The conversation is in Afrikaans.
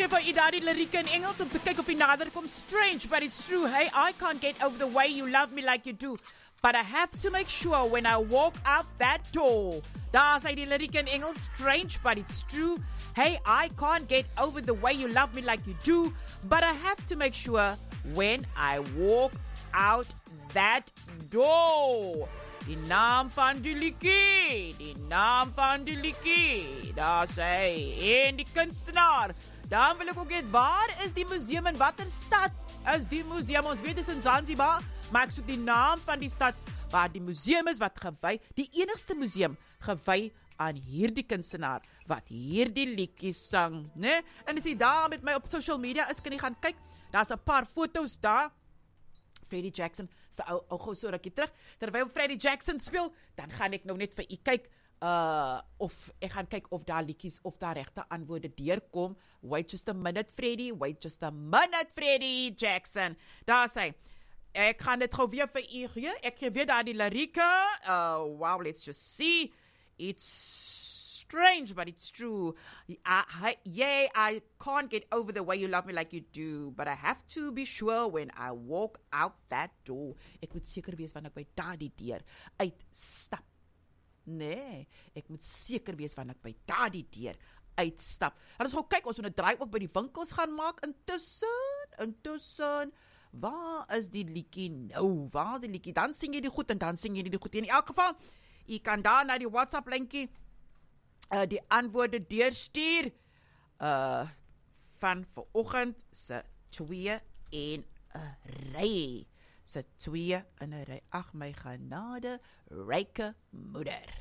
gee vir u daardie lirieke in Engels om te kyk of die nader kom. Strange, but it's true. Hey, I can't get over the way you love me like you do. But I have to make sure when I walk out that door. Daar sê die lirieke in Engels. Strange, but it's true. Hey, I can't get over the way you love me like you do. But I have to make sure when I walk out that door. Die naam van die liedjie, die naam van die liedjie, daar sê en die kunstenaar. Dan wil ek ook weet, waar is die museum en watter stad is die museum? Ons weet dit is in Zanzibar, maar ek soek die naam van die stad waar die museum is wat gewy, die enigste museum gewy aan hierdie kunstenaar wat hierdie liedjie sang, né? En as jy daar met my op social media is, kan jy gaan kyk. Daar's 'n paar foto's daar. Freddie Jackson, so ou gou so rukkie terug. Terwyl Freddie Jackson speel, dan gaan ek nou net vir u kyk of ek gaan kyk of daar liedjies of daar regte antwoorde deurkom. Wait just a minute, Freddie. Wait just a minute, Freddie Jackson. Daar sê ek gaan dit gou weer vir u gee. Ek gee weer daar die lirieke. Wow, let's just see. It's strange, but it's true. I can't get over the way you love me like you do, but I have to be sure when I walk out that door. Ek moet seker wees wanneer ek by daardie deur uitstap. Nee, ek moet seker wees wanneer ek by daardie deur uitstap. En ons gaan kyk, ons moet 'n draai ook by die winkels gaan maak. Intussen, waar is die liedjie nou? Waar is die liedjie? Dan sing jy die goed en dan sing jy die goed. In elk geval, jy kan daar na die WhatsApp linkie die antwoorde deurstuur van vanoggend se 2 in 'n ry. Se 2 in 'n ry. Ag my genade, ryke moeder.